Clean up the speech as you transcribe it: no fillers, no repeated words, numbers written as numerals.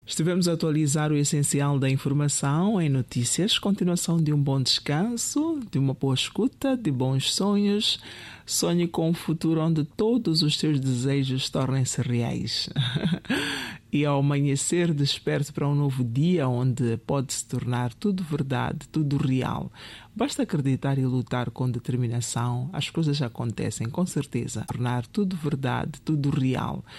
Estivemos a atualizar o essencial da informação em notícias. Continuação de um bom descanso, de uma boa escuta, de bons sonhos. Sonhe com um futuro onde todos os seus desejos tornem-se reais. E ao amanhecer, desperte para um novo dia onde pode se tornar tudo verdade, tudo real. Basta acreditar e lutar com determinação. As coisas acontecem, com certeza. Tornar tudo verdade, tudo real.